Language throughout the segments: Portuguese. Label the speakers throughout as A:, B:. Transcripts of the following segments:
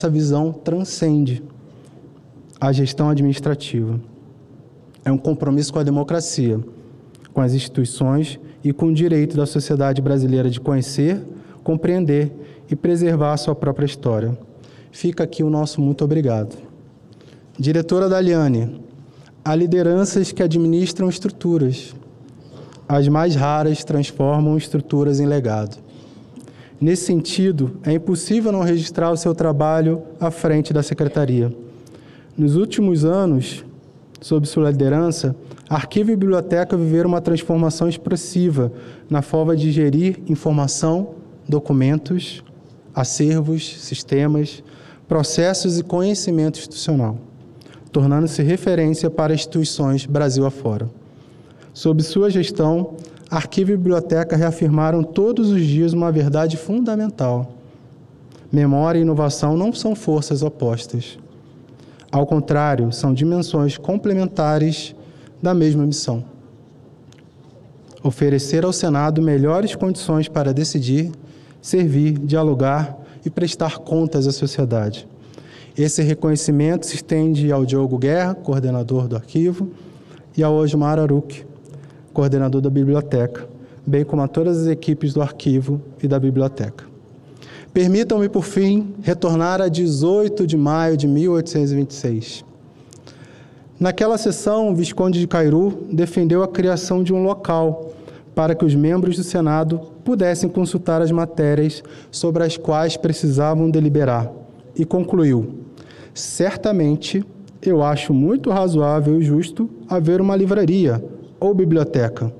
A: Essa visão transcende a gestão administrativa. É um compromisso com a democracia, com as instituições e com o direito da sociedade brasileira de conhecer, compreender e preservar a sua própria história. Fica aqui o nosso muito obrigado. Diretora Daliane, há lideranças que administram estruturas. As mais raras transformam estruturas em legado. Nesse sentido, é impossível não registrar o seu trabalho à frente da Secretaria. Nos últimos anos, sob sua liderança, Arquivo e Biblioteca viveram uma transformação expressiva na forma de gerir informação, documentos, acervos, sistemas, processos e conhecimento institucional, tornando-se referência para instituições Brasil afora. Sob sua gestão, Arquivo e Biblioteca reafirmaram todos os dias uma verdade fundamental. Memória e inovação não são forças opostas. Ao contrário, são dimensões complementares da mesma missão. Oferecer ao Senado melhores condições para decidir, servir, dialogar e prestar contas à sociedade. Esse reconhecimento se estende ao Diogo Guerra, coordenador do arquivo, e ao Osmar Aruc, coordenador da biblioteca, bem como a todas as equipes do arquivo e da biblioteca. Permitam-me, por fim, retornar a 18 de maio de 1826. Naquela sessão, o Visconde de Cairu defendeu a criação de um local para que os membros do Senado pudessem consultar as matérias sobre as quais precisavam deliberar, e concluiu: certamente, eu acho muito razoável e justo haver uma livraria ou biblioteca.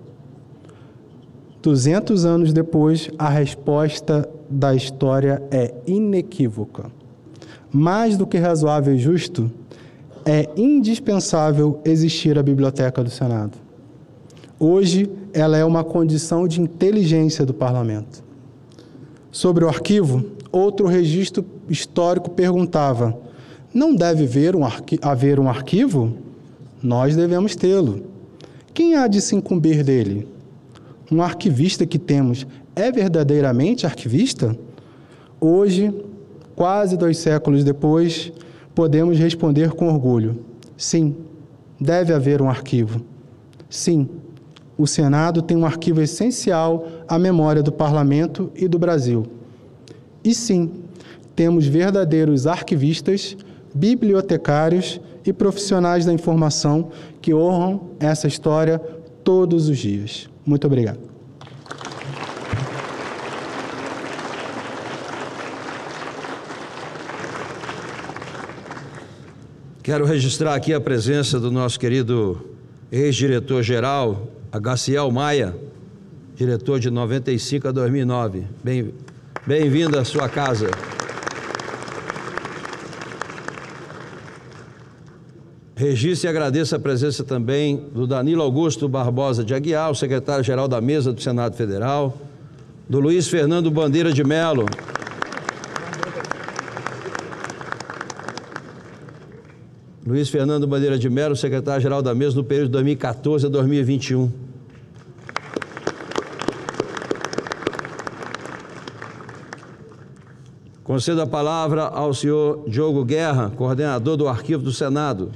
A: 200 anos depois, a resposta da história é inequívoca. Mais do que razoável e justo, é indispensável existir a Biblioteca do Senado. Hoje, ela é uma condição de inteligência do Parlamento. Sobre o arquivo, outro registro histórico perguntava: não deve haver um arquivo? Nós devemos tê-lo. Quem há de se incumbir dele? Um arquivista que temos é verdadeiramente arquivista? Hoje, quase 2 séculos depois, podemos responder com orgulho: sim, deve haver um arquivo. Sim, o Senado tem um arquivo essencial à memória do Parlamento e do Brasil. E sim, temos verdadeiros arquivistas, bibliotecários e profissionais da informação que honram essa história todos os dias. Muito obrigado.
B: Quero registrar aqui a presença do nosso querido ex-diretor-geral, Agaciel Maia, diretor de 95 a 2009. Bem-vindo à sua casa. Registro e agradeço a presença também do Danilo Augusto Barbosa de Aguiar, o secretário-geral da Mesa do Senado Federal, do Luiz Fernando Bandeira de Mello, secretário-geral da Mesa no período de 2014 a 2021. Concedo a palavra ao senhor Diogo Guerra, coordenador do Arquivo do Senado.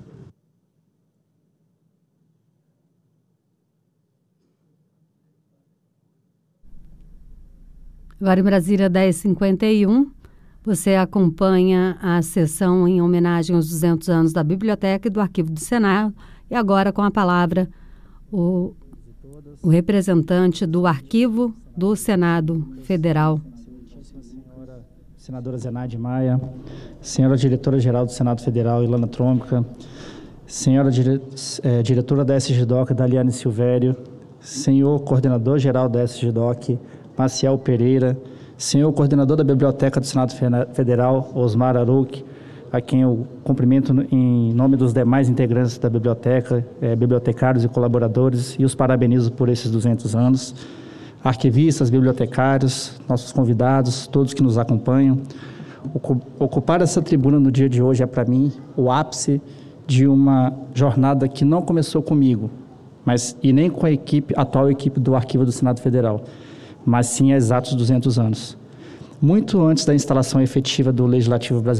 C: Agora em Brasília, 10h51, você acompanha a sessão em homenagem aos 200 anos da Biblioteca e do Arquivo do Senado. E agora, com a palavra, o representante do Arquivo do Senado Federal.
D: Senadora Zenaide Maia, senhora diretora-geral do Senado Federal, Ilana Trômbica, senhora diretora da SGDOC, Daliane Silvério, senhor coordenador-geral da SGDOC, Maciel Pereira, senhor coordenador da Biblioteca do Senado Federal, Osmar Aruc, a quem eu cumprimento em nome dos demais integrantes da biblioteca, bibliotecários e colaboradores, e os parabenizo por esses 200 anos, arquivistas, bibliotecários, nossos convidados, todos que nos acompanham. Ocupar essa tribuna no dia de hoje é, para mim, o ápice de uma jornada que não começou comigo, e nem com a atual equipe do Arquivo do Senado Federal, mas sim há exatos 200 anos. muito antes da instalação efetiva do Legislativo brasileiro.